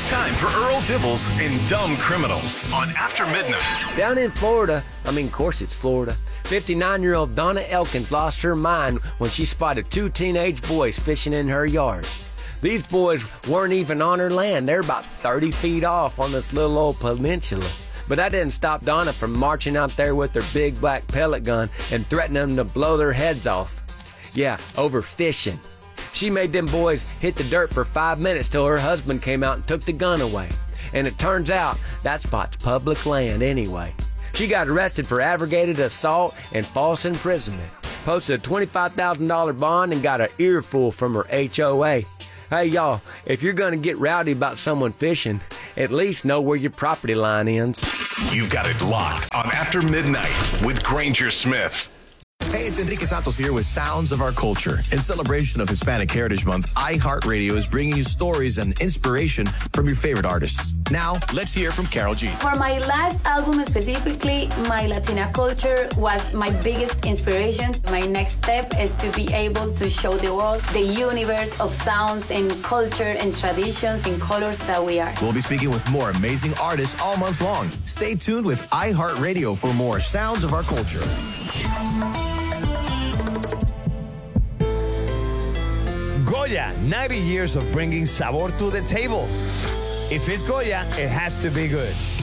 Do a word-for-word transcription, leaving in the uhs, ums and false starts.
It's time for Earl Dibbles and Dumb Criminals on After Midnight. Down in Florida, I mean, of course it's Florida, fifty-nine-year-old Donna Elkins lost her mind when she spotted two teenage boys fishing in her yard. These boys weren't even on her land. They're about thirty feet off on this little old peninsula. But that didn't stop Donna from marching out there with her big black pellet gun and threatening them to blow their heads off. Yeah, over fishing. She made them boys hit the dirt for five minutes till her husband came out and took the gun away. And it turns out that spot's public land anyway. She got arrested for aggravated assault and false imprisonment, posted a twenty-five thousand dollars bond, and got an earful from her H O A. Hey, y'all, if you're going to get rowdy about someone fishing, at least know where your property line ends. You've got it locked on After Midnight with Granger Smith. Hey, it's Enrique Santos here with Sounds of Our Culture. In celebration of Hispanic Heritage Month, iHeartRadio is bringing you stories and inspiration from your favorite artists. Now, let's hear from Carol G. For my last album specifically, my Latina culture was my biggest inspiration. My next step is to be able to show the world the universe of sounds and culture and traditions and colors that we are. We'll be speaking with more amazing artists all month long. Stay tuned with iHeartRadio for more Sounds of Our Culture. Goya, ninety years of bringing sabor to the table. If it's Goya, it has to be good.